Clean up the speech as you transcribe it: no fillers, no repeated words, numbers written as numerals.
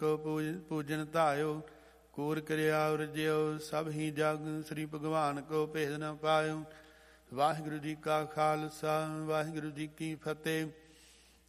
ਕੋ ਪੂਜਨ ਧਾਇਓ। ਕੂਰ ਕਿਰਿਆ ਉਰਜਿਓ ਸਭ ਹੀ ਜਗ, ਸ੍ਰੀ ਭਗਵਾਨ ਕੋ ਭੇਦ ਨ ਪਾਇਓ। ਵਾਹਿਗੁਰੂ ਜੀ ਕਾ ਖਾਲਸਾ ਵਾਹਿਗੁਰੂ ਜੀ ਕੀ ਫਤਿਹ।